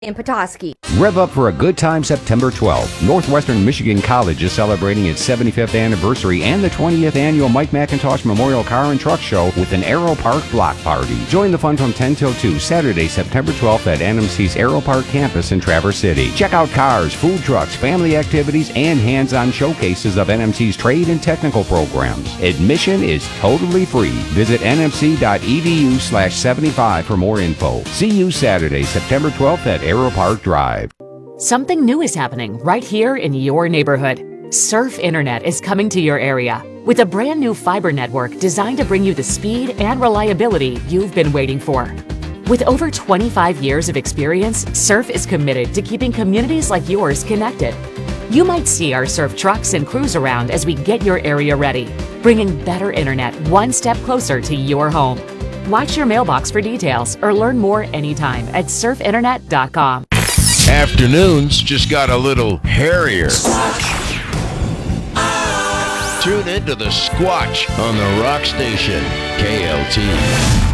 in Petoskey. Rev up for a good time September 12th. Northwestern Michigan College is celebrating its 75th anniversary and the 20th annual Mike McIntosh Memorial Car and Truck Show with an Aero Park block party. Join the fun from 10 till 2, Saturday, September 12th at NMC's Aero Park campus in Traverse City. Check out cars, food trucks, family activities, and hands-on showcases of NMC's trade and technical programs. Admission is totally free. Visit nmc.edu/75 for more info. See you Saturday, September 12th at Aero Park Drive. Something new is happening right here in your neighborhood. Surf Internet is coming to your area with a brand new fiber network designed to bring you the speed and reliability you've been waiting for. With over 25 years of experience, Surf is committed to keeping communities like yours connected. You might see our Surf trucks and crews around as we get your area ready, bringing better internet one step closer to your home. Watch your mailbox for details or learn more anytime at surfinternet.com. Afternoons just got a little hairier. Tune into the Squatch on the Rock Station, KLT.